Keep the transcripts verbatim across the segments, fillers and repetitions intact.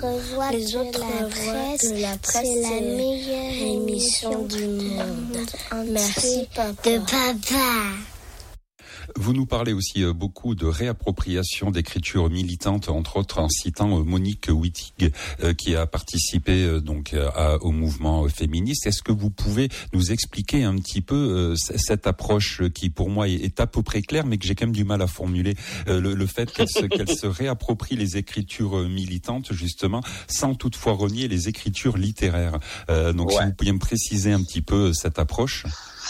voix les de autres la voix presse, de la presse, c'est la c'est meilleure émission du monde. Merci, papa. De papa. Vous nous parlez aussi beaucoup de réappropriation d'écriture militante, entre autres en citant Monique Wittig, qui a participé donc à, au mouvement féministe. Est-ce que vous pouvez nous expliquer un petit peu cette approche qui, pour moi, est à peu près claire, mais que j'ai quand même du mal à formuler, le, le fait qu'elle se, qu'elle se réapproprie les écritures militantes, justement, sans toutefois renier les écritures littéraires. Euh, donc, ouais. Si vous pouviez me préciser un petit peu cette approche.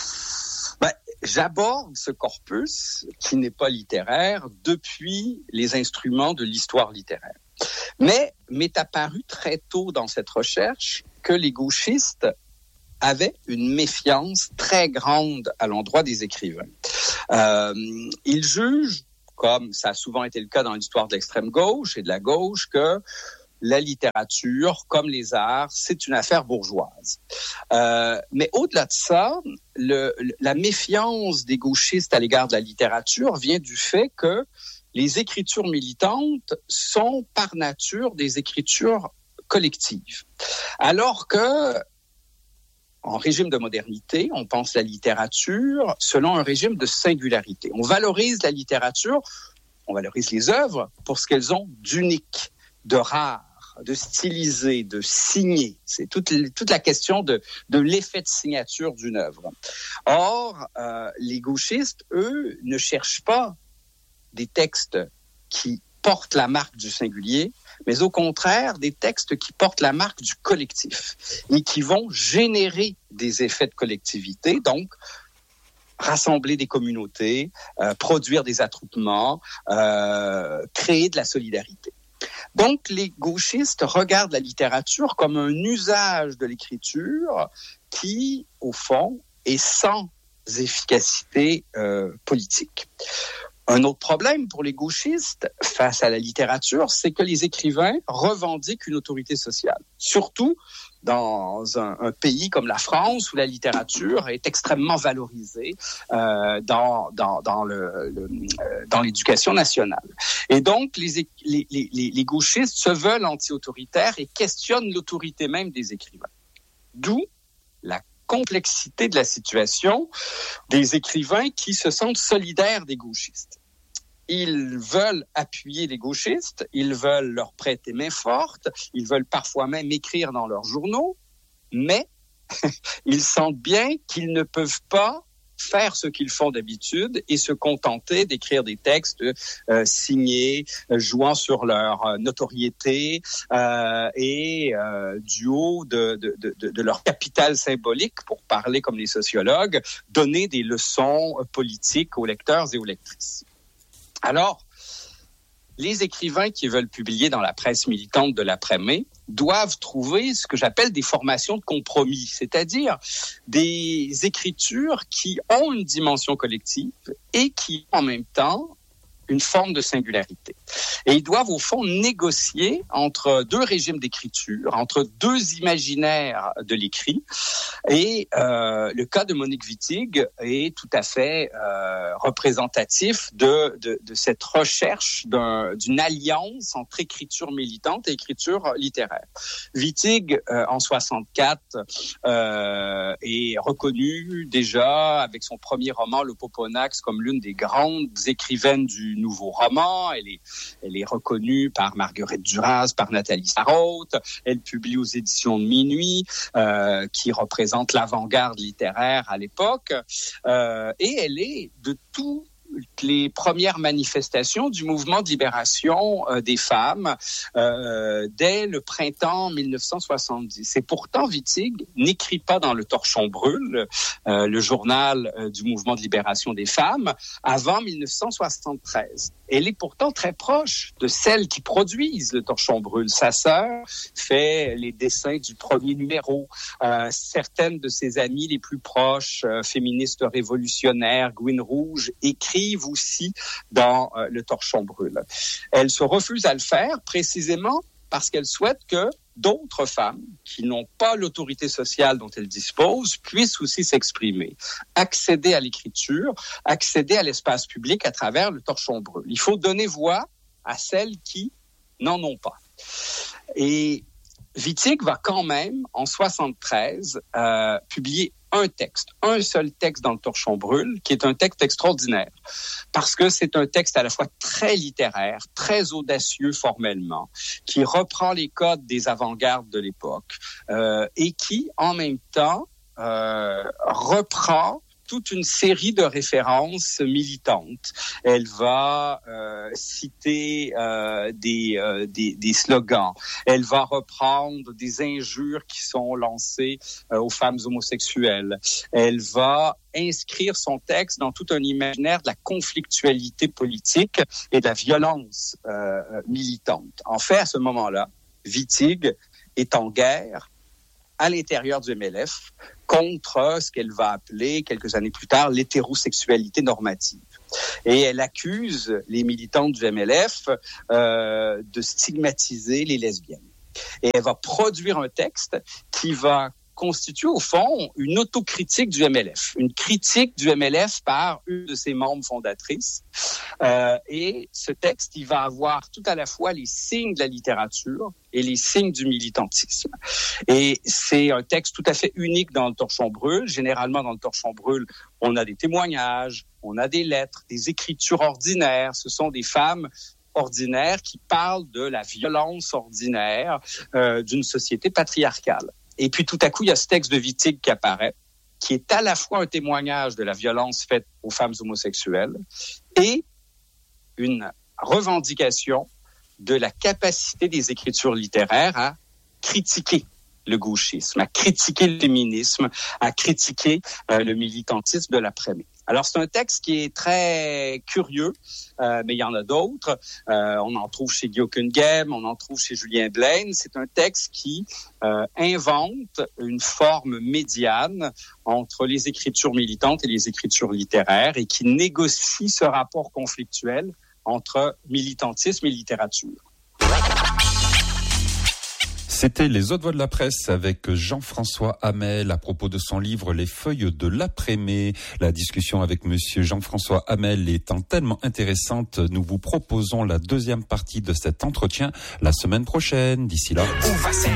J'aborde ce corpus, qui n'est pas littéraire, depuis les instruments de l'histoire littéraire. Mais m'est apparu très tôt dans cette recherche que les gauchistes avaient une méfiance très grande à l'endroit des écrivains. Euh, ils jugent, comme ça a souvent été le cas dans l'histoire de l'extrême gauche et de la gauche, que la littérature, comme les arts, c'est une affaire bourgeoise. Euh, mais au-delà de ça, le, la méfiance des gauchistes à l'égard de la littérature vient du fait que les écritures militantes sont par nature des écritures collectives. Alors que, en régime de modernité, on pense la littérature selon un régime de singularité. On valorise la littérature, on valorise les œuvres pour ce qu'elles ont d'unique, de rare, de styliser, de signer. C'est toute, toute la question de, de l'effet de signature d'une œuvre. Or, euh, les gauchistes, eux, ne cherchent pas des textes qui portent la marque du singulier, mais au contraire, des textes qui portent la marque du collectif et qui vont générer des effets de collectivité, donc rassembler des communautés, euh, produire des attroupements, euh, créer de la solidarité. Donc, les gauchistes regardent la littérature comme un usage de l'écriture qui, au fond, est sans efficacité euh, politique. Un autre problème pour les gauchistes face à la littérature, c'est que les écrivains revendiquent une autorité sociale. Surtout dans un, un pays comme la France où la littérature est extrêmement valorisée euh, dans, dans, dans, le, le, euh, dans l'éducation nationale. Et donc, les, les, les, les gauchistes se veulent anti-autoritaires et questionnent l'autorité même des écrivains. D'où la complexité de la situation des écrivains qui se sentent solidaires des gauchistes. Ils veulent appuyer les gauchistes, ils veulent leur prêter main forte, ils veulent parfois même écrire dans leurs journaux, mais ils sentent bien qu'ils ne peuvent pas faire ce qu'ils font d'habitude et se contenter d'écrire des textes euh, signés, euh, jouant sur leur euh, notoriété euh, et euh, du haut de, de, de, de leur capital symbolique, pour parler comme les sociologues, donner des leçons politiques aux lecteurs et aux lectrices. Alors, les écrivains qui veulent publier dans la presse militante de l'après-mai doivent trouver ce que j'appelle des formations de compromis, c'est-à-dire des écritures qui ont une dimension collective et qui, en même temps, une forme de singularité. Et ils doivent, au fond, négocier entre deux régimes d'écriture, entre deux imaginaires de l'écrit. Et euh, le cas de Monique Wittig est tout à fait euh, représentatif de, de, de cette recherche d'un, d'une alliance entre écriture militante et écriture littéraire. Wittig, euh, en soixante-quatre, euh, est reconnue déjà avec son premier roman, Le Poponax, comme l'une des grandes écrivaines du nouveau roman. Elle est, elle est reconnue par Marguerite Duras, par Nathalie Sarraute. Elle publie aux éditions de Minuit, euh, qui représente l'avant-garde littéraire à l'époque. Euh, et elle est de tout les premières manifestations du mouvement de libération euh, des femmes euh, dès le printemps dix-neuf cent soixante-dix. Et pourtant, Wittig n'écrit pas dans Le Torchon Brûle, euh, le journal euh, du mouvement de libération des femmes, avant dix-neuf cent soixante-treize. Elle est pourtant très proche de celles qui produisent Le Torchon Brûle. Sa sœur fait les dessins du premier numéro. Euh, certaines de ses amies les plus proches, euh, féministes révolutionnaires, Gouine Rouge, écrivent aussi dans euh, Le Torchon Brûle. Elle se refuse à le faire précisément parce qu'elle souhaite que d'autres femmes qui n'ont pas l'autorité sociale dont elles disposent puissent aussi s'exprimer, accéder à l'écriture, accéder à l'espace public à travers Le Torchon Brûle. Il faut donner voix à celles qui n'en ont pas. Et Wittig va quand même, en soixante-treize, euh, publier un texte, un seul texte dans le Torchon Brûle, qui est un texte extraordinaire, parce que c'est un texte à la fois très littéraire, très audacieux formellement, qui reprend les codes des avant-gardes de l'époque, euh, et qui, en même temps, euh, reprend toute une série de références militantes. Elle va euh, citer euh, des, euh, des, des slogans. Elle va reprendre des injures qui sont lancées euh, aux femmes homosexuelles. Elle va inscrire son texte dans tout un imaginaire de la conflictualité politique et de la violence euh, militante. En fait, à ce moment-là, Wittig est en guerre à l'intérieur du M L F contre ce qu'elle va appeler, quelques années plus tard, l'hétérosexualité normative. Et elle accuse les militantes du M L F euh, de stigmatiser les lesbiennes. Et elle va produire un texte qui va constitue au fond une autocritique du M L F, une critique du M L F par une de ses membres fondatrices. Euh, et ce texte, il va avoir tout à la fois les signes de la littérature et les signes du militantisme. Et c'est un texte tout à fait unique dans le Torchon Brûle. Généralement, dans le Torchon Brûle, on a des témoignages, on a des lettres, des écritures ordinaires. Ce sont des femmes ordinaires qui parlent de la violence ordinaire euh, d'une société patriarcale. Et puis tout à coup, il y a ce texte de Wittig qui apparaît, qui est à la fois un témoignage de la violence faite aux femmes homosexuelles et une revendication de la capacité des écritures littéraires à critiquer le gauchisme, à critiquer le féminisme, à critiquer euh, le militantisme de l'après-mai. Alors, c'est un texte qui est très curieux, euh, mais il y en a d'autres. Euh, on en trouve chez Guy Hockenheim, on en trouve chez Julien Blaine. C'est un texte qui euh, invente une forme médiane entre les écritures militantes et les écritures littéraires et qui négocie ce rapport conflictuel entre militantisme et littérature. C'était Les Autres Voix de la Presse avec Jean-François Hamel à propos de son livre Les Feuilles de l'après-mai. La discussion avec monsieur Jean-François Hamel étant tellement intéressante, nous vous proposons la deuxième partie de cet entretien la semaine prochaine. D'ici là...